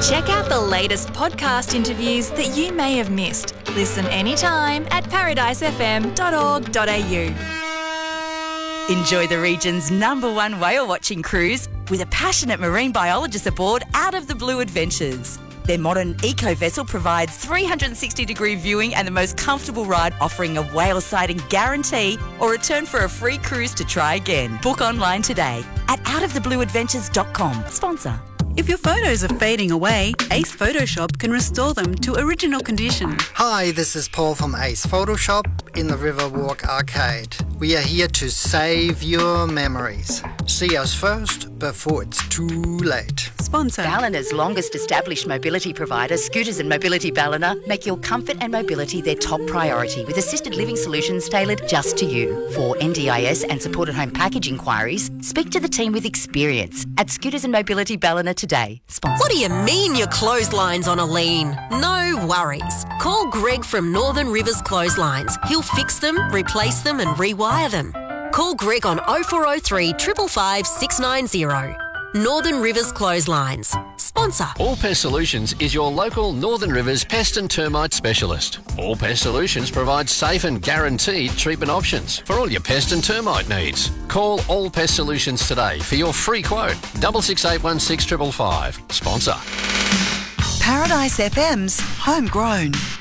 Check out the latest podcast interviews that you may have missed. Listen anytime at paradisefm.org.au. Enjoy the region's #1 whale watching cruise with a passionate marine biologist aboard Out of the Blue Adventures. Their modern eco-vessel provides 360-degree viewing and the most comfortable ride, offering a whale sighting guarantee or return for a free cruise to try again. Book online today at outoftheblueadventures.com. Sponsor. If your photos are fading away, Ace Photoshop can restore them to original condition. Hi, this is Paul from Ace Photoshop in the Riverwalk Arcade. We are here to save your memories. See us first before it's too late. Sponsor. Ballina's longest established mobility provider, Scooters and Mobility Ballina, make your comfort and mobility their top priority with assisted living solutions tailored just to you. For NDIS and supported home package inquiries, speak to the team with experience at Scooters and Mobility Ballina today. Sponsor. What do you mean your clothesline's on a lean? No worries. Call Greg from Northern Rivers Clotheslines. He'll fix them, replace them and rewire them. Call Greg on 0403 555 690. Northern Rivers Clotheslines. Sponsor. All Pest Solutions is your local Northern Rivers pest and termite specialist. All Pest Solutions provides safe and guaranteed treatment options for all your pest and termite needs. Call All Pest Solutions today for your free quote. 66816555. Sponsor. Paradise FM's Homegrown.